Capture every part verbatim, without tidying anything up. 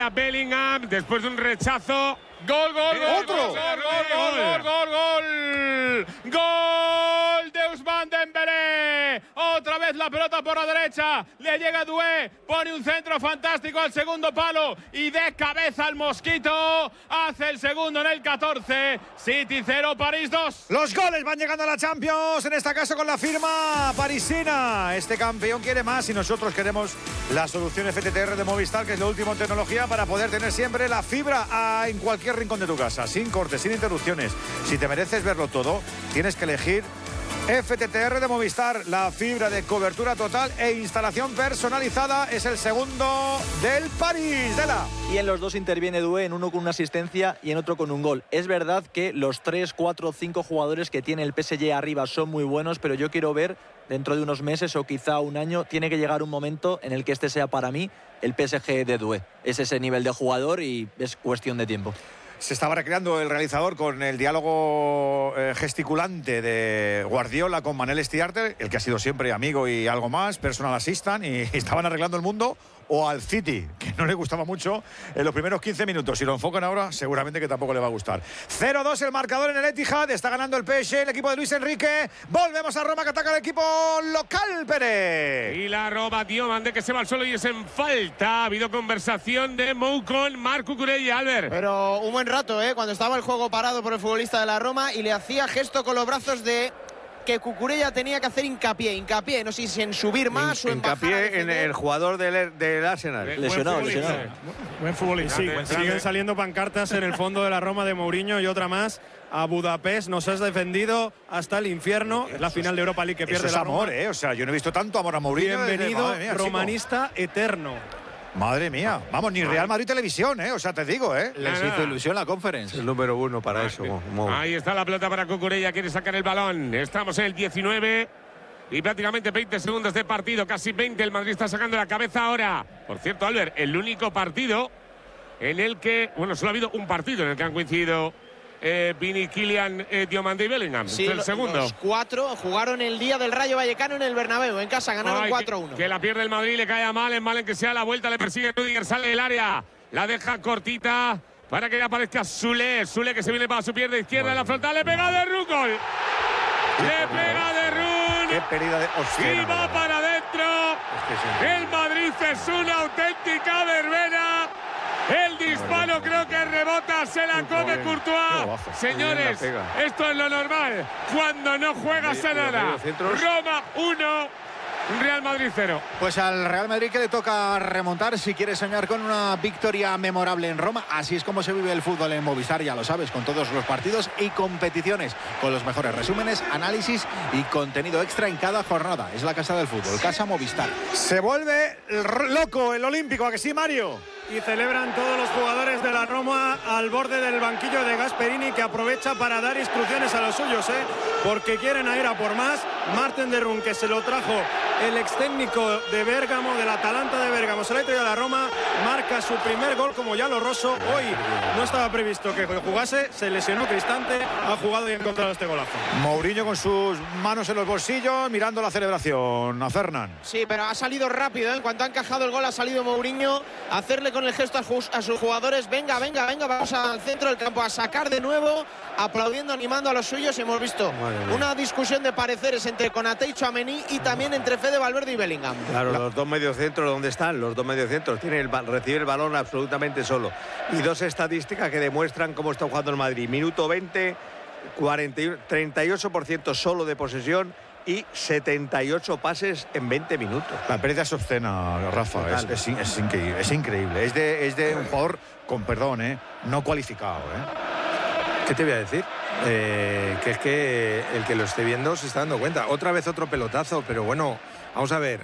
a Bellingham después de un rechazo. Gol, gol, gol, ¡Otro! gol, gol, gol, gol, gol, gol, gol de Ousmane Dembélé. Otra vez la pelota por la derecha, le llega Doué, pone un centro fantástico al segundo palo y de cabeza al Mosquito hace el segundo en el catorce. City cero, París dos. Los goles van llegando a la Champions, en este caso con la firma parisina. Este campeón quiere más y nosotros queremos la solución F T T R de Movistar, que es lo último en tecnología para poder tener siempre la fibra a, en cualquier rincón de tu casa, sin cortes, sin interrupciones. Si te mereces verlo todo, tienes que elegir F T T R de Movistar. La fibra de cobertura total e instalación personalizada es el segundo del París. De la Y en los dos interviene Doué, en uno con una asistencia y en otro con un gol. Es verdad que los tres, cuatro, cinco jugadores que tiene el P S G arriba son muy buenos, pero yo quiero ver dentro de unos meses o quizá un año, tiene que llegar un momento en el que este sea para mí el P S G de Doué. Es ese nivel de jugador y es cuestión de tiempo. Se estaba recreando el realizador con el diálogo eh, gesticulante de Guardiola con Manel Estiarte, el que ha sido siempre amigo y algo más, personal assistant, y estaban arreglando el mundo, o al City, que no le gustaba mucho en los primeros quince minutos. Si lo enfocan ahora, seguramente que tampoco le va a gustar. cero dos el marcador en el Etihad, está ganando el P S G, el equipo de Luis Enrique. Volvemos a Roma, que ataca el equipo local, Pérez. Y la roba Diomande, que se va al suelo y es en falta. Ha habido conversación de Mou con Marc Cucurella, Albert. Pero un buen rato, ¿eh? Cuando estaba el juego parado por el futbolista de la Roma y le hacía gesto con los brazos de que Cucurella tenía que hacer hincapié, hincapié, no sé si en subir más en, o en hincapié en el jugador del, del Arsenal. Eh, lesionado, lesionado. Buen futbolista. Sí, siguen saliendo pancartas en el fondo de la Roma de Mourinho y otra más. A Budapest nos has defendido hasta el infierno. Es la final de Europa League que pierde Eso es la amor, Roma. ¿eh? O sea, yo no he visto tanto amor a Mourinho. Bienvenido, desde, mía, romanista chico. eterno. Madre mía, vamos, ni Real Madrid Televisión, ¿eh? O sea, te digo, ¿eh? Les hizo nada. Ilusión la conference. El número uno para ah, eso. Mo. Ahí está la pelota para Cucurella, quiere sacar el balón. Estamos en el diecinueve y prácticamente veinte segundos de partido, casi veinte. El Madrid está sacando la cabeza ahora. Por cierto, Albert, el único partido en el que, bueno, solo ha habido un partido en el que han coincidido Eh, Vini, Kylian, eh, Diomande y Bellingham. Sí, el segundo. Los cuatro jugaron el día del Rayo Vallecano en el Bernabéu. En casa ganaron cuatro uno. Que, que la pierde el Madrid, le cae a Malen. Malen que sea la vuelta, le persigue Rüdiger, sale del área. La deja cortita para que aparezca Sule. Sule que se viene para su pierna izquierda en la frontal. Le pega de Run, gol. Le pega de Run. Qué pérdida de hostia. Y va para adentro. Es que el Madrid es una auténtica verbena. El disparo creo que rebota, se la come Courtois. Señores, esto es lo normal. Cuando no juegas a nada. Roma uno, Real Madrid cero. Pues al Real Madrid que le toca remontar si quiere soñar con una victoria memorable en Roma. Así es como se vive el fútbol en Movistar, ya lo sabes, con todos los partidos y competiciones, con los mejores resúmenes, análisis y contenido extra en cada jornada. Es la casa del fútbol, Casa Movistar. Se vuelve loco el Olímpico, ¿a que sí, Mario? Y celebran todos los jugadores de la Roma al borde del banquillo de Gasperini, que aprovecha para dar instrucciones a los suyos, ¿eh? Porque quieren ir a por más. Marten de Run, que se lo trajo el ex técnico de Bérgamo, del Atalanta de Bérgamo, se lo ha traído a la Roma, marca su primer gol como Giallo Rosso. Hoy no estaba previsto que jugase, se lesionó Cristante, ha jugado y ha encontrado este golazo. Mourinho con sus manos en los bolsillos, mirando la celebración a Fernán. Sí, pero ha salido rápido, ¿eh? En cuanto ha encajado el gol ha salido Mourinho a hacerle con el gesto a, a sus jugadores, venga, venga, venga, vamos al centro del campo a sacar de nuevo, aplaudiendo, animando a los suyos. Hemos visto una discusión de pareceres entre Konaté y Tchouaméni y también entre Fede Valverde y Bellingham. Claro, los dos mediocentros, ¿dónde están? Los dos mediocentros tienen el, recibe el balón absolutamente solo. Y dos estadísticas que demuestran cómo está jugando el Madrid. Minuto veinte, cuarenta y uno, treinta y ocho por ciento solo de posesión y setenta y ocho pases en veinte minutos. La pérdida es obscena, Rafa, es, es, es, increíble, es increíble. Es de, es de un jugador, con perdón, ¿eh? no cualificado. ¿eh? ¿Qué te voy a decir? Eh, que es que el que lo esté viendo se está dando cuenta. Otra vez otro pelotazo, pero bueno, vamos a ver.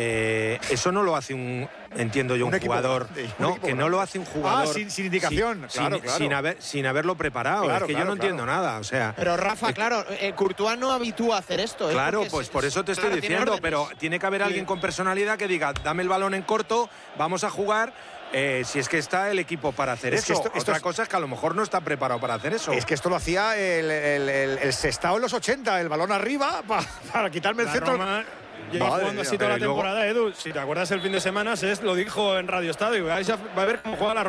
Eh, eso no lo hace un, entiendo yo, un, un jugador, equipo, un no, que no lo hace un jugador ah, sin, sin indicación, sin, claro, sin, claro. Sin, haber, sin haberlo preparado. Claro, es que claro, yo no claro. entiendo nada, o sea. Pero Rafa, es, claro, eh, Courtois no habitúa a hacer esto. Claro, pues es, por eso te estoy claro, diciendo, pero tiene que haber sí. alguien con personalidad que diga, dame el balón en corto, vamos a jugar. Eh, si es que está el equipo para hacer es eso. Esto, esto Otra es, cosa es que a lo mejor no está preparado para hacer eso. Es que esto lo hacía el, el, el, el Sestao en los ochenta, el balón arriba para, para quitarme el la centro. Roma, Lleva jugando así toda la temporada, Edu. Si te acuerdas el fin de semana, Sés lo dijo en Radio Estadio. Vais a, va a ver cómo juega la